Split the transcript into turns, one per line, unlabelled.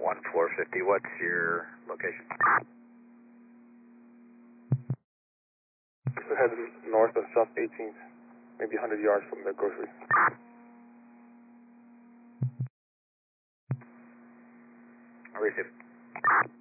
1450, what's your location?
We're heading north of South 18th, maybe 100 yards from the grocery.
I received.